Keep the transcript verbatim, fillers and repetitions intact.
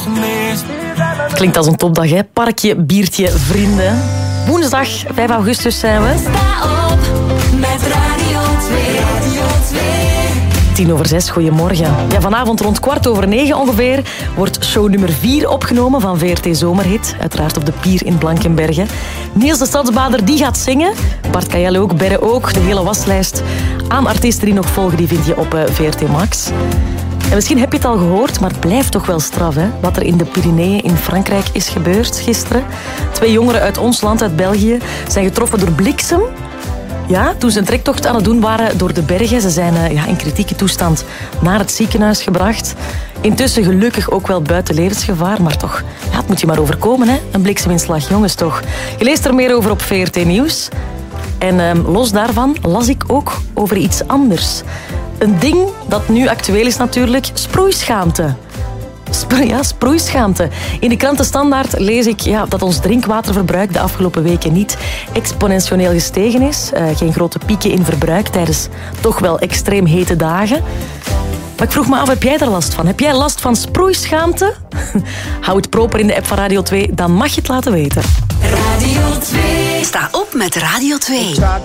gemist. Klinkt als een topdag, hè? Parkje, biertje, vrienden. Woensdag, vijf augustus zijn we. Sta op met Radio twee. Radio twee. Tien over zes, goedemorgen. Ja, vanavond rond kwart over negen ongeveer wordt show nummer vier opgenomen van V R T Zomerhit. Uiteraard op de Pier in Blankenberge. Niels de Stadsbader die gaat zingen. Bart Kael ook, Berre ook. De hele waslijst aan artiesten die nog volgen, die vind je op V R T Max. En misschien heb je het al gehoord, maar het blijft toch wel straf, hè? Wat er in de Pyreneeën in Frankrijk is gebeurd gisteren. Twee jongeren uit ons land, uit België, zijn getroffen door bliksem. Ja, toen ze een trektocht aan het doen waren door de bergen. Ze zijn uh, ja, in kritieke toestand naar het ziekenhuis gebracht. Intussen gelukkig ook wel buiten levensgevaar. Maar toch, ja, het moet je maar overkomen, hè? Een blikseminslag, jongens toch. Je leest er meer over op V R T Nieuws. En uh, los daarvan las ik ook over iets anders. Een ding dat nu actueel is natuurlijk, sproeischaamte. Spro- ja, sproeischaamte. In de kranten Standaard lees ik ja, dat ons drinkwaterverbruik de afgelopen weken niet exponentieel gestegen is. Uh, geen grote pieken in verbruik tijdens toch wel extreem hete dagen. Maar ik vroeg me af, heb jij er last van? Heb jij last van sproeischaamte? Hou het proper in de app van Radio twee, dan mag je het laten weten. Radio twee. Sta op met Radio twee.